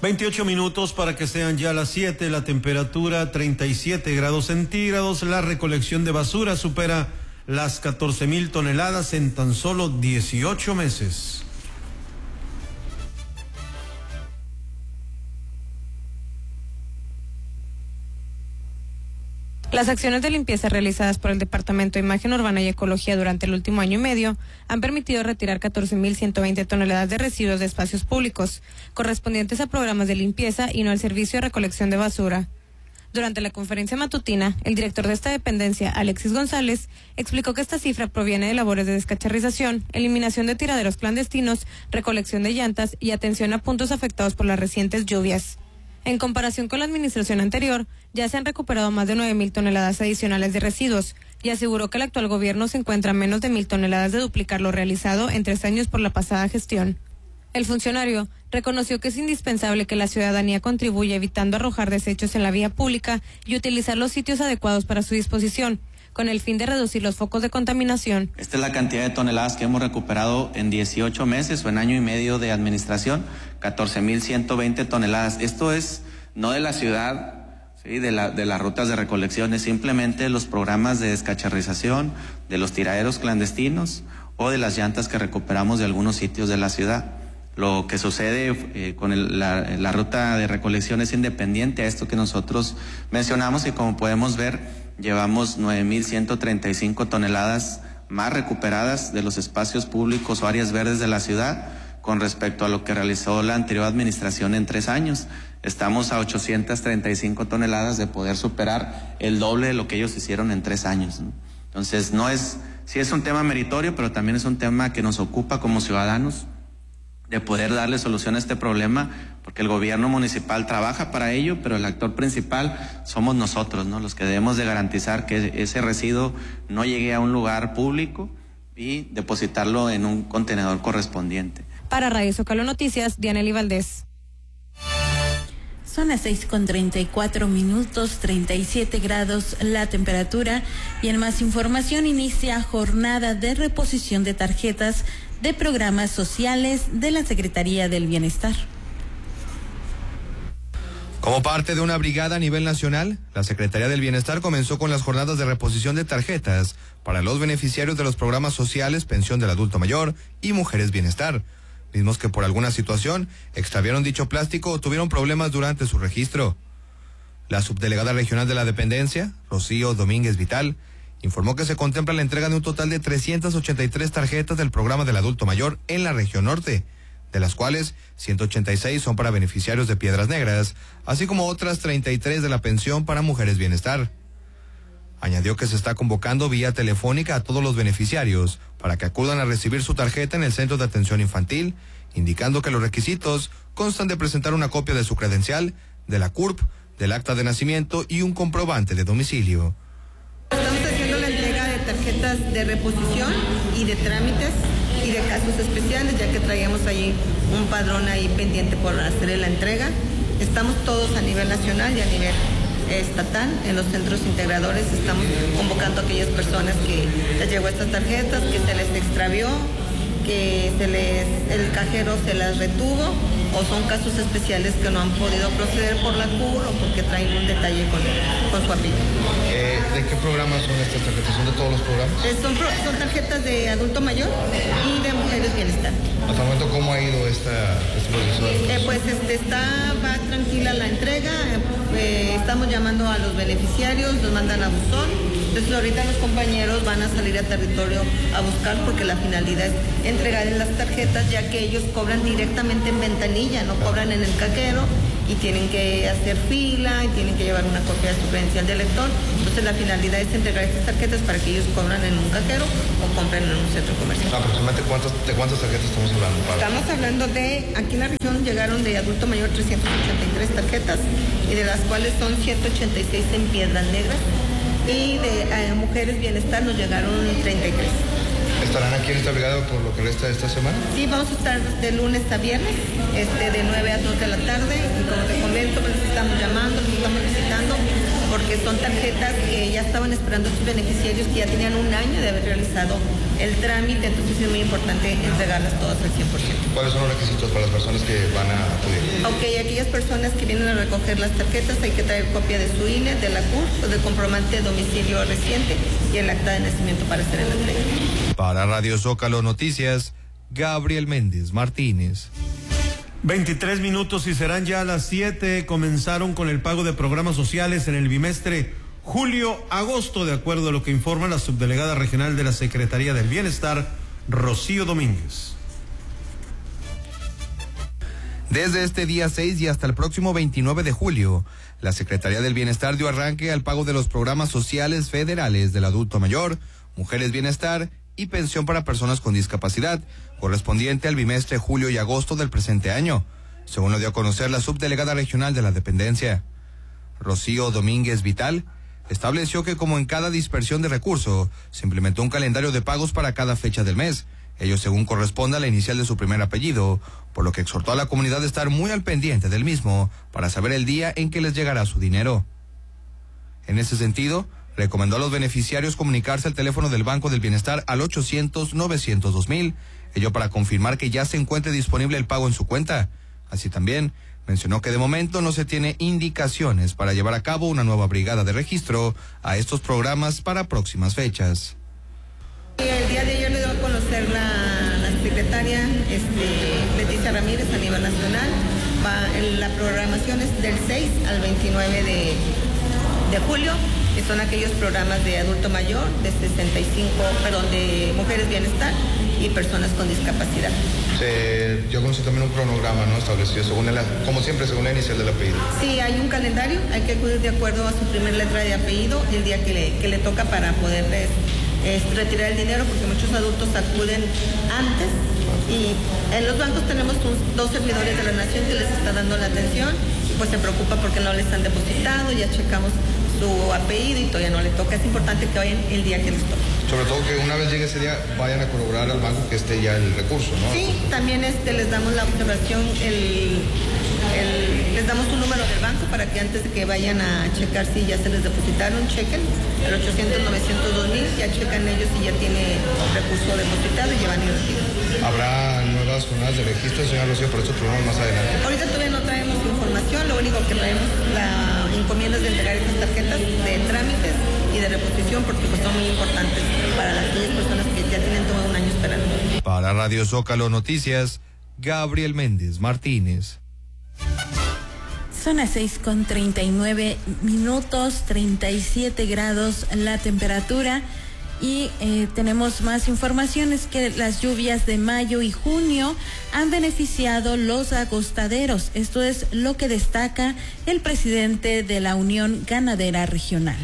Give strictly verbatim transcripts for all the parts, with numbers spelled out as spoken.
veintiocho minutos para que sean ya las siete, la temperatura treinta y siete grados centígrados, la recolección de basura supera las catorce mil toneladas en tan solo dieciocho meses. Las acciones de limpieza realizadas por el Departamento de Imagen Urbana y Ecología durante el último año y medio han permitido retirar catorce mil ciento veinte toneladas de residuos de espacios públicos, correspondientes a programas de limpieza y no al servicio de recolección de basura. Durante la conferencia matutina, el director de esta dependencia, Alexis González, explicó que esta cifra proviene de labores de descacharrización, eliminación de tiraderos clandestinos, recolección de llantas y atención a puntos afectados por las recientes lluvias. En comparación con la administración anterior, ya se han recuperado más de nueve mil toneladas adicionales de residuos y aseguró que el actual gobierno se encuentra a menos de mil toneladas de duplicar lo realizado en tres años por la pasada gestión. El funcionario reconoció que es indispensable que la ciudadanía contribuya evitando arrojar desechos en la vía pública y utilizar los sitios adecuados para su disposición, con el fin de reducir los focos de contaminación. Esta es la cantidad de toneladas que hemos recuperado en dieciocho meses o en año y medio de administración, catorce mil ciento veinte toneladas. Esto es no de la ciudad, sí, de, la, de las rutas de recolección, es simplemente los programas de descacharrización, de los tiraderos clandestinos o de las llantas que recuperamos de algunos sitios de la ciudad. Lo que sucede eh, con el, la, la ruta de recolección es independiente a esto que nosotros mencionamos y como podemos ver, llevamos nueve mil ciento treinta y cinco toneladas más recuperadas de los espacios públicos o áreas verdes de la ciudad con respecto a lo que realizó la anterior administración en tres años. Estamos a ochocientas treinta y cinco toneladas de poder superar el doble de lo que ellos hicieron en tres años, ¿no? Entonces, no es, sí es un tema meritorio, pero también es un tema que nos ocupa como ciudadanos, de poder darle solución a este problema, porque el gobierno municipal trabaja para ello, pero el actor principal somos nosotros, ¿no? Los que debemos de garantizar que ese residuo no llegue a un lugar público y depositarlo en un contenedor correspondiente. Para Radio Zócalo Noticias, Dianely Valdés. Son las seis con treinta y cuatro minutos, treinta y siete grados la temperatura. Y en más información, inicia jornada de reposición de tarjetas de programas sociales de la Secretaría del Bienestar. Como parte de una brigada a nivel nacional, la Secretaría del Bienestar comenzó con las jornadas de reposición de tarjetas para los beneficiarios de los programas sociales Pensión del Adulto Mayor y Mujeres Bienestar, mismos que por alguna situación extraviaron dicho plástico o tuvieron problemas durante su registro. La subdelegada regional de la dependencia, Rocío Domínguez Vital, informó que se contempla la entrega de un total de trescientas ochenta y tres tarjetas del programa del adulto mayor en la región norte, de las cuales ciento ochenta y seis son para beneficiarios de Piedras Negras, así como otras treinta y tres de la pensión para Mujeres Bienestar. Añadió que se está convocando vía telefónica a todos los beneficiarios para que acudan a recibir su tarjeta en el Centro de Atención Infantil, indicando que los requisitos constan de presentar una copia de su credencial, de la C U R P, del acta de nacimiento y un comprobante de domicilio. Estamos haciendo la entrega de tarjetas de reposición y de trámites y de casos especiales, ya que traíamos ahí un padrón ahí pendiente por hacer la entrega. Estamos todos a nivel nacional y a nivel estatal, en los centros integradores estamos convocando a aquellas personas que les llegó estas tarjetas, que se les extravió, que se les, el cajero se las retuvo, o son casos especiales que no han podido proceder por la C U R o porque traen un detalle con, con su apellido. Eh, ¿De qué programas son estas tarjetas? ¿Son de todos los programas? Eh, son, son tarjetas de adulto mayor y de Mujeres Bienestar. ¿Hasta el momento cómo ha ido esta, este proceso? Eh, pues este, está, va tranquila la entrega, eh, estamos llamando a los beneficiarios, nos mandan a buzón, entonces ahorita los compañeros van a salir a territorio a buscar porque la finalidad es entregar en las tarjetas, ya que ellos cobran directamente en ventanilla, no cobran en el cajero y tienen que hacer fila y tienen que llevar una copia de su credencial de lector. Entonces la finalidad es entregar estas tarjetas para que ellos cobran en un cajero o compren en un centro comercial. ¿Aproximadamente cuántas, de cuántas tarjetas estamos hablando? Para... Estamos hablando de, aquí en la región llegaron de adulto mayor trescientas ochenta y tres tarjetas y de las cuales son ciento ochenta y seis en Piedras Negras y de eh, Mujeres Bienestar nos llegaron treinta y tres. ¿Estarán aquí en esta brigada por lo que resta de esta semana? Sí, vamos a estar de lunes a viernes, este, de nueve a dos de la tarde, y como te comento, pues estamos llamando, los estamos visitando, porque son tarjetas que ya estaban esperando sus beneficiarios que ya tenían un año de haber realizado el trámite, entonces es muy importante entregarlas todas al cien por ciento. ¿Cuáles son los requisitos para las personas que van a acudir? Ok, aquellas personas que vienen a recoger las tarjetas hay que traer copia de su I N E, de la C U R, o del comprobante de domicilio reciente y el acta de nacimiento para hacer el entrega. Para Radio Zócalo Noticias, Gabriel Méndez Martínez. veintitrés minutos y serán ya a las siete. Comenzaron con el pago de programas sociales en el bimestre julio-agosto, de acuerdo a lo que informa la subdelegada regional de la Secretaría del Bienestar, Rocío Domínguez. Desde este día seis y hasta el próximo veintinueve de julio, la Secretaría del Bienestar dio arranque al pago de los programas sociales federales del adulto mayor, Mujeres Bienestar y Pensión para Personas con Discapacidad, correspondiente al bimestre julio y agosto del presente año, según lo dio a conocer la subdelegada regional de la dependencia. Rocío Domínguez Vital estableció que, como en cada dispersión de recurso, se implementó un calendario de pagos para cada fecha del mes, ello según corresponda a la inicial de su primer apellido, por lo que exhortó a la comunidad a estar muy al pendiente del mismo para saber el día en que les llegará su dinero. En ese sentido, recomendó a los beneficiarios comunicarse al teléfono del Banco del Bienestar al ochocientos, novecientos, dos mil, ello para confirmar que ya se encuentre disponible el pago en su cuenta. Así también mencionó que de momento no se tiene indicaciones para llevar a cabo una nueva brigada de registro a estos programas para próximas fechas. El día de ayer le dio a conocer la, la secretaria este, Leticia Ramírez a nivel nacional. Va, la programación es del seis al veintinueve de, de julio, que son aquellos programas de adulto mayor, de sesenta y cinco, perdón, de Mujeres Bienestar y personas con discapacidad. Se, yo conocí también un cronograma, ¿no?, establecido, según el, como siempre, según la inicial del apellido. Sí, hay un calendario, hay que acudir de acuerdo a su primer letra de apellido el día que le, que le toca para poderles es, retirar el dinero, porque muchos adultos acuden antes y en los bancos tenemos un, dos servidores de la nación que les está dando la atención y pues se preocupa porque no les han depositado, ya checamos su apellido y todavía no le toca. Es importante que vayan el día que les toque. Sobre todo que una vez llegue ese día vayan a corroborar al banco que esté ya el recurso, ¿no? Sí, también este, les damos la observación, el, el, les damos un número del banco para que antes de que vayan a checar si ya se les depositaron, chequen el ochocientos, novecientos, dos mil, ya checan ellos si ya tiene recurso depositado y llevan y retiran. ¿Habrá nuevas jornadas de registro, señor Rocío, por estos programas más adelante? Ahorita todavía no traemos información, lo único que traemos la encomienda es de entregar estas tarjetas de trámites y de reposición, porque pues son muy importantes para las diez personas que ya tienen todo un año esperando. Para Radio Zócalo Noticias, Gabriel Méndez Martínez. Son las seis con treinta y nueve minutos, treinta y siete grados la temperatura. Y eh, tenemos más informaciones que las lluvias de mayo y junio han beneficiado los agostaderos. Esto es lo que destaca el presidente de la Unión Ganadera Regional.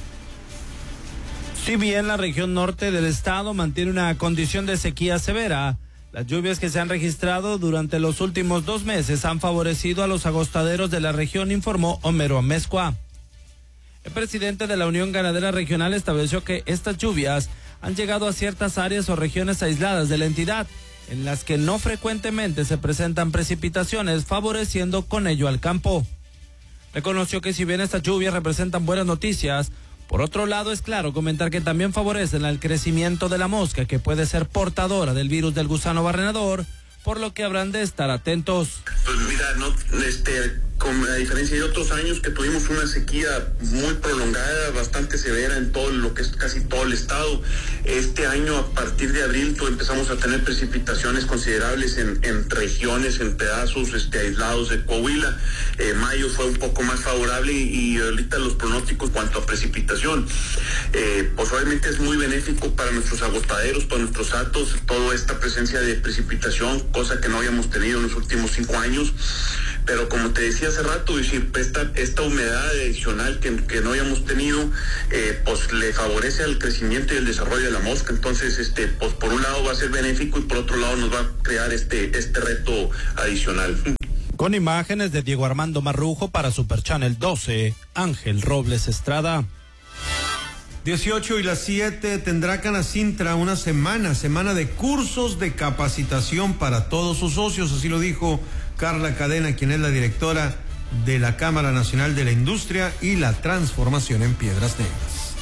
Si bien la región norte del estado mantiene una condición de sequía severa, las lluvias que se han registrado durante los últimos dos meses han favorecido a los agostaderos de la región, informó Homero Amezcua. El presidente de la Unión Ganadera Regional estableció que estas lluvias han llegado a ciertas áreas o regiones aisladas de la entidad, en las que no frecuentemente se presentan precipitaciones, favoreciendo con ello al campo. Reconoció que si bien estas lluvias representan buenas noticias, por otro lado es claro comentar que también favorecen al crecimiento de la mosca, que puede ser portadora del virus del gusano barrenador, por lo que habrán de estar atentos. Pues mira, no, este, con, a diferencia de otros años que tuvimos una sequía muy prolongada, bastante severa en todo lo que es casi todo el estado, este año a partir de abril pues, empezamos a tener precipitaciones considerables en, en regiones, en pedazos este, aislados de Coahuila. Eh, mayo fue un poco más favorable y, y ahorita los pronósticos cuanto a precipitación, eh, pues obviamente es muy benéfico para nuestros agostaderos, para nuestros hatos, toda esta presencia de precipitación, cosa que no habíamos tenido en los últimos cinco años, pero como te decía hace rato, decir, esta, esta humedad adicional que, que no habíamos tenido, eh, pues le favorece al crecimiento y el desarrollo de la mosca. Entonces, este, pues por un lado va a ser benéfico y por otro lado nos va a crear este, este reto adicional. Con imágenes de Diego Armando Marrujo para Super Channel doce, Ángel Robles Estrada. dieciocho y las siete tendrá Canacintra una semana, semana de cursos de capacitación para todos sus socios, así lo dijo Carla Cadena, quien es la directora de la Cámara Nacional de la Industria y la Transformación en Piedras Negras.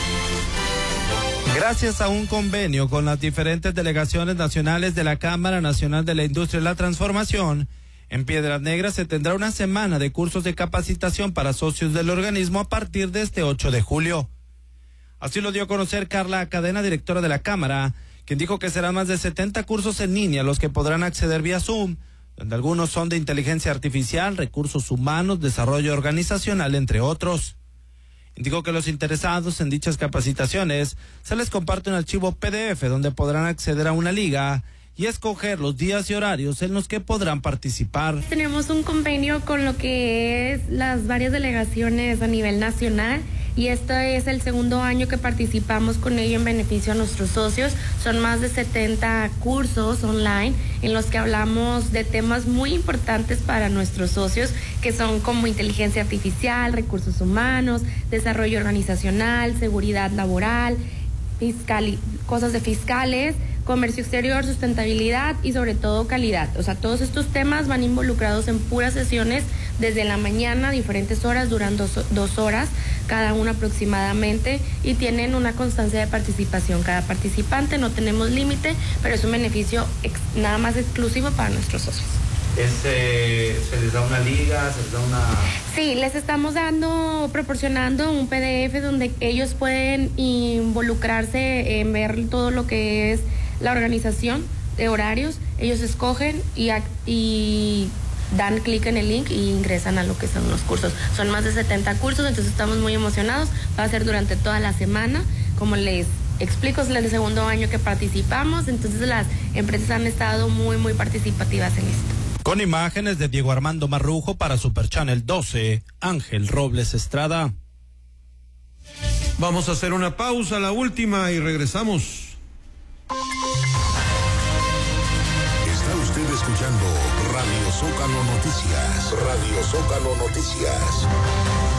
Gracias a un convenio con las diferentes delegaciones nacionales de la Cámara Nacional de la Industria y la Transformación, en Piedras Negras se tendrá una semana de cursos de capacitación para socios del organismo a partir de este ocho de julio. Así lo dio a conocer Carla Cadena, directora de la Cámara, quien dijo que serán más de setenta cursos en línea los que podrán acceder vía Zoom, donde algunos son de inteligencia artificial, recursos humanos, desarrollo organizacional, entre otros. Indicó que los interesados en dichas capacitaciones se les comparte un archivo P D F donde podrán acceder a una liga y escoger los días y horarios en los que podrán participar. Tenemos un convenio con lo que es las varias delegaciones a nivel nacional y este es el segundo año que participamos con ello en beneficio a nuestros socios. Son más de setenta cursos online en los que hablamos de temas muy importantes para nuestros socios, que son como inteligencia artificial, recursos humanos, desarrollo organizacional, seguridad laboral, fiscal, cosas de fiscales, comercio exterior, sustentabilidad y sobre todo calidad. O sea, todos estos temas van involucrados en puras sesiones desde la mañana, diferentes horas, duran dos, dos horas cada una aproximadamente y tienen una constancia de participación cada participante, no tenemos límite, pero es un beneficio ex, nada más exclusivo para nuestros socios. Este, ¿se les da una liga? ¿Se les da una...? Sí, les estamos dando, proporcionando un P D F donde ellos pueden involucrarse en ver todo lo que es la organización de horarios. Ellos escogen y, y dan clic en el link y ingresan a lo que son los cursos. Son más de setenta cursos, entonces estamos muy emocionados. Va a ser durante toda la semana, como les explico, es el segundo año que participamos, entonces las empresas han estado muy, muy participativas en esto. Con imágenes de Diego Armando Marrujo para Super Channel doce, Ángel Robles Estrada. Vamos a hacer una pausa, la última, y regresamos. Está usted escuchando Radio Zócalo Noticias. Radio Zócalo Noticias.